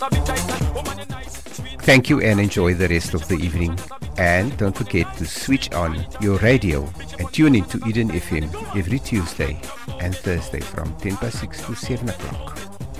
Thank you and enjoy the rest of the evening. And don't forget to switch on your radio and tune in to Eden FM every Tuesday and Thursday from 10 past 6 to 7 o'clock.